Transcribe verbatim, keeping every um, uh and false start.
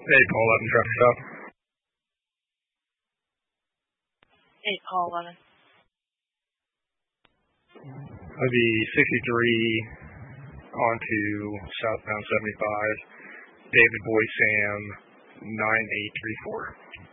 Hey, Paul, eleven traffic stop. Hey, Paul, eleven. That'd be sixty-three onto southbound seventy-five. David Boy Sam nine eight three four.